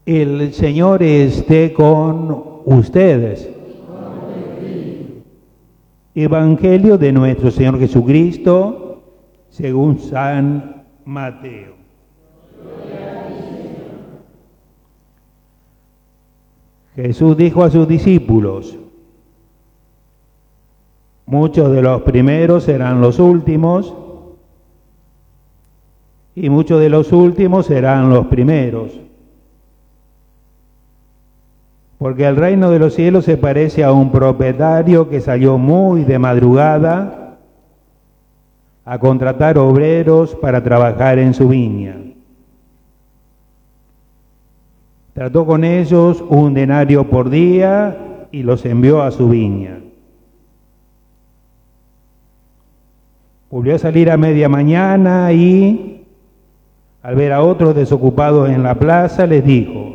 El Señor esté con ustedes. Evangelio de nuestro Señor Jesucristo, según San Mateo. Jesús dijo a sus discípulos: muchos de los primeros serán los últimos, y muchos de los últimos serán los primeros. Porque el reino de los cielos se parece a un propietario que salió muy de madrugada a contratar obreros para trabajar en su viña. Trató con ellos 1 denario por día y los envió a su viña. Volvió a salir a media mañana y, al ver a otros desocupados en la plaza, les dijo: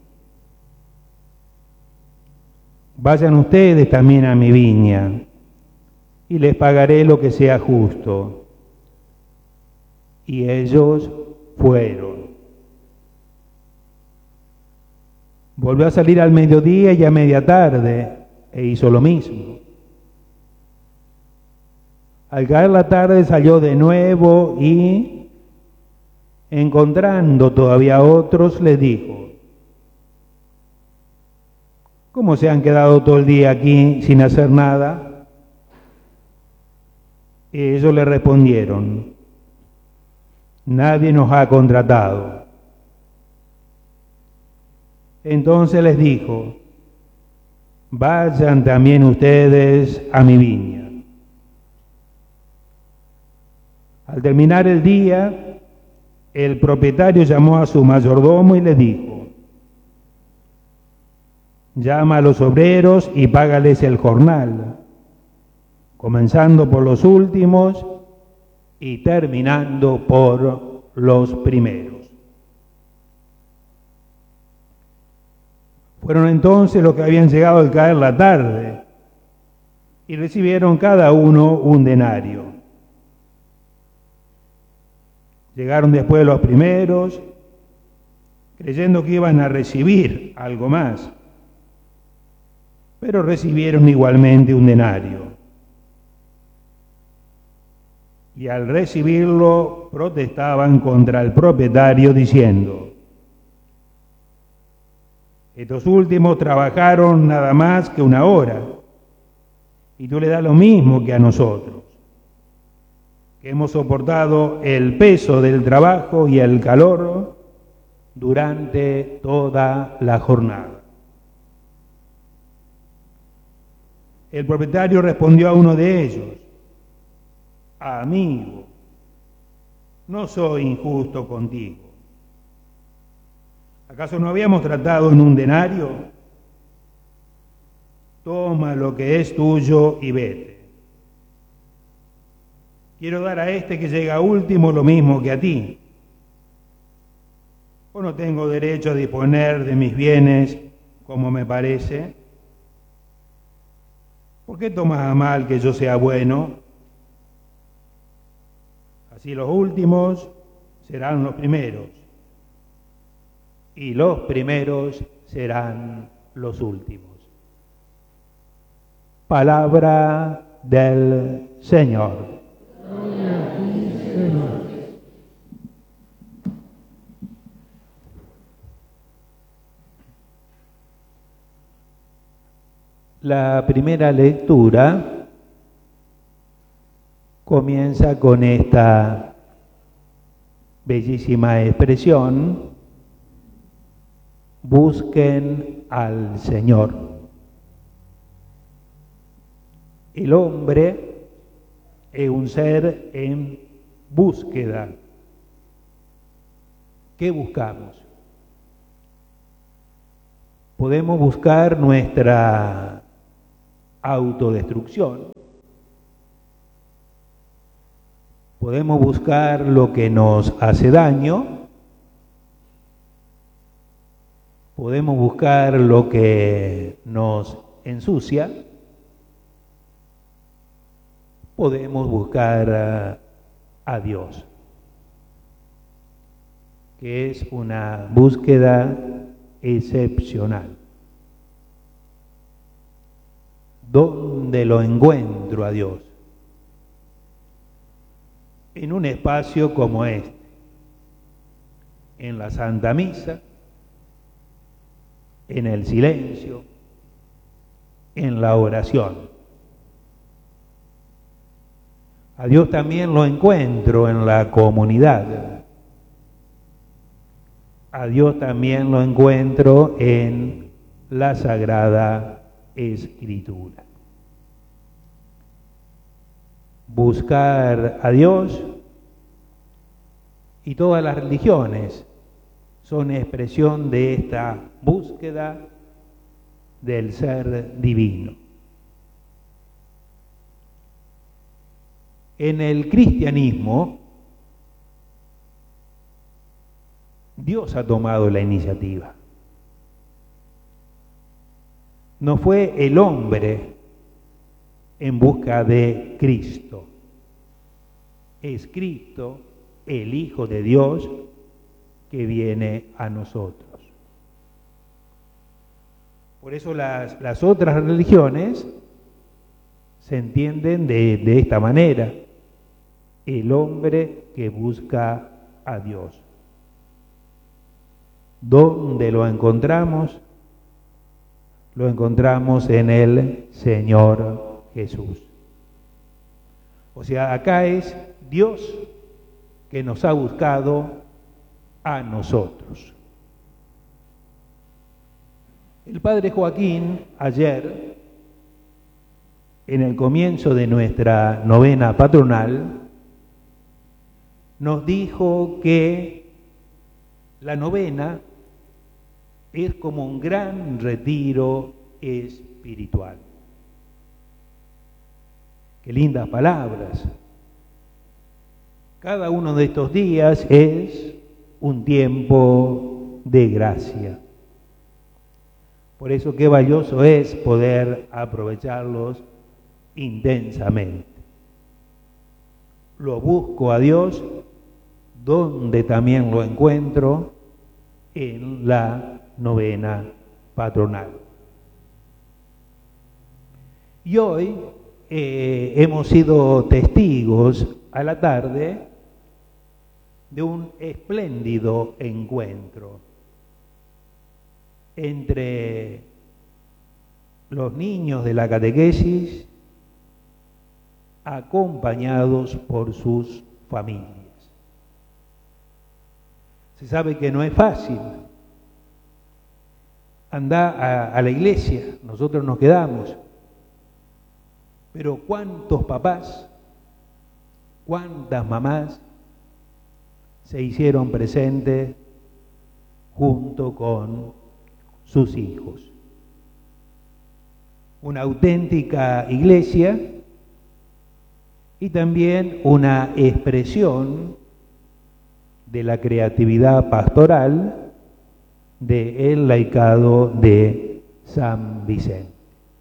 vayan ustedes también a mi viña, y les pagaré lo que sea justo. Y ellos fueron. Volvió a salir al mediodía y a media tarde, e hizo lo mismo. Al caer la tarde salió de nuevo y, encontrando todavía otros, les dijo: ¿cómo se han quedado todo el día aquí sin hacer nada? Ellos le respondieron: nadie nos ha contratado. Entonces les dijo: vayan también ustedes a mi viña. Al terminar el día, el propietario llamó a su mayordomo y le dijo: llama a los obreros y págales el jornal, comenzando por los últimos y terminando por los primeros. Fueron entonces los que habían llegado al caer la tarde y recibieron cada uno 1 denario. Llegaron después los primeros, creyendo que iban a recibir algo más, pero recibieron igualmente 1 denario. Y al recibirlo protestaban contra el propietario diciendo: estos últimos trabajaron nada más que 1 hora, y tú le das lo mismo que a nosotros, que hemos soportado el peso del trabajo y el calor durante toda la jornada. El propietario respondió a uno de ellos: amigo, no soy injusto contigo. ¿Acaso no habíamos tratado en 1 denario? Toma lo que es tuyo y vete. Quiero dar a este que llega último lo mismo que a ti. ¿O no tengo derecho a disponer de mis bienes como me parece? ¿Por qué tomas a mal que yo sea bueno? Así los últimos serán los primeros, y los primeros serán los últimos. Palabra del Señor. Gloria a ti, Señor. La primera lectura comienza con esta bellísima expresión: busquen al Señor. El hombre es un ser en búsqueda. ¿Qué buscamos? Podemos buscar nuestra autodestrucción. Podemos buscar lo que nos hace daño. Podemos buscar lo que nos ensucia. Podemos buscar a Dios, que es una búsqueda excepcional. ¿Dónde lo encuentro a Dios? En un espacio como este, en la Santa Misa, en el silencio, en la oración. A Dios también lo encuentro en la comunidad. A Dios también lo encuentro en la Sagrada Escritura. Buscar a Dios, y todas las religiones son expresión de esta búsqueda del ser divino. En el cristianismo, Dios ha tomado la iniciativa. No fue el hombre en busca de Cristo. Es Cristo, el Hijo de Dios, que viene a nosotros. Por eso las otras religiones se entienden de esta manera: el hombre que busca a Dios. ¿Dónde lo encontramos? Lo encontramos en el Señor Jesús. O sea, acá es Dios que nos ha buscado a nosotros. El Padre Joaquín, ayer, en el comienzo de nuestra novena patronal, nos dijo que la novena es como un gran retiro espiritual. Qué lindas palabras. Cada uno de estos días es un tiempo de gracia. Por eso qué valioso es poder aprovecharlos intensamente. Lo busco a Dios, donde también lo encuentro, en la novena patronal. Y hoy hemos sido testigos a la tarde de un espléndido encuentro entre los niños de la catequesis acompañados por sus familias. Se sabe que no es fácil. Anda a la iglesia, nosotros nos quedamos. Pero ¿cuántos papás, cuántas mamás se hicieron presentes junto con sus hijos? Una auténtica iglesia y también una expresión de la creatividad pastoral del laicado de San Vicente.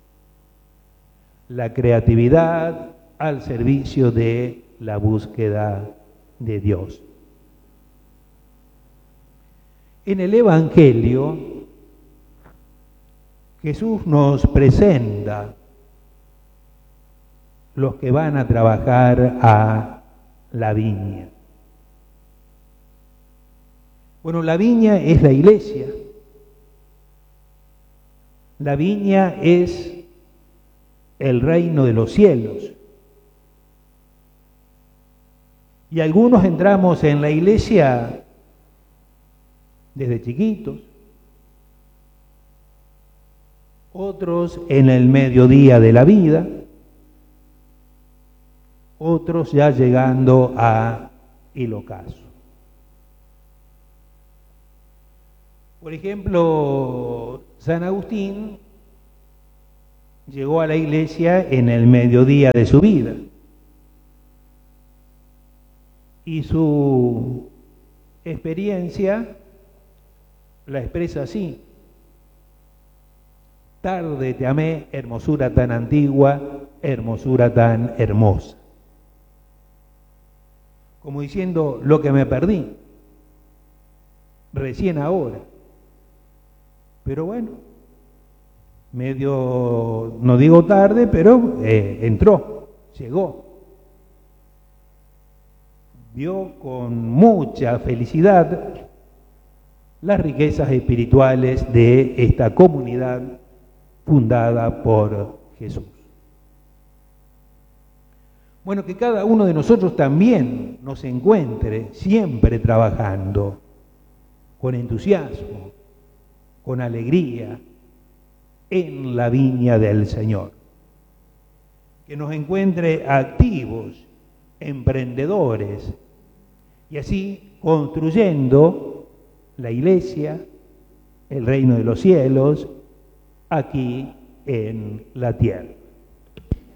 La creatividad al servicio de la búsqueda de Dios. En el Evangelio, Jesús nos presenta los que van a trabajar a la viña. Bueno, la viña es la iglesia. La viña es el reino de los cielos. Y algunos entramos en la iglesia desde chiquitos, otros en el mediodía de la vida, otros ya llegando a el ocaso. Por ejemplo, San Agustín llegó a la iglesia en el mediodía de su vida y su experiencia la expresa así: tarde te amé, hermosura tan antigua, hermosura tan hermosa. Como diciendo, lo que me perdí, recién ahora. Pero bueno, medio, no digo tarde, pero entró, llegó. Vio con mucha felicidad las riquezas espirituales de esta comunidad fundada por Jesús. Bueno, que cada uno de nosotros también nos encuentre siempre trabajando con entusiasmo, con alegría en la viña del Señor. Que nos encuentre activos, emprendedores, y así construyendo la iglesia, el reino de los cielos, aquí en la tierra.